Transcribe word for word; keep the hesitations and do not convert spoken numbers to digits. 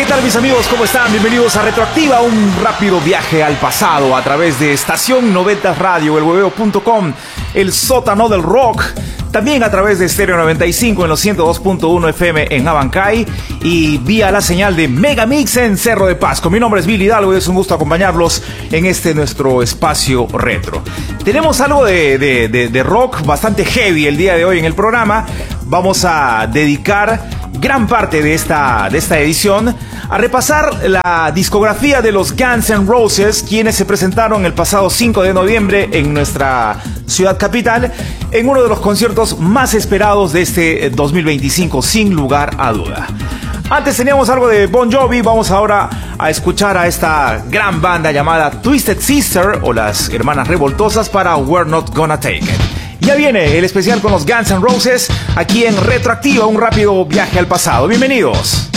tal, mis amigos? ¿Cómo están? Bienvenidos a Retroactiva, un rápido viaje al pasado a través de Estación noventa Radio, el hueveo punto com, el sótano del rock. También a través de Stereo noventa y cinco en los ciento dos punto uno F M en Abancay y vía la señal de Megamix en Cerro de Pasco. Mi nombre es Billy Hidalgo y es un gusto acompañarlos en este nuestro espacio retro. Tenemos algo de, de, de, de rock bastante heavy el día de hoy en el programa. Vamos a dedicar gran parte de esta, de esta edición a repasar la discografía de los Guns N' Roses, quienes se presentaron el pasado cinco de noviembre en nuestra ciudad capital en uno de los conciertos más esperados de este dos mil veinticinco, sin lugar a duda. Antes teníamos algo de Bon Jovi, vamos ahora a escuchar a esta gran banda llamada Twisted Sister o las Hermanas Revoltosas para We're Not Gonna Take It. Ya viene el especial con los Guns N' Roses aquí en Retroactiva, un rápido viaje al pasado. Bienvenidos.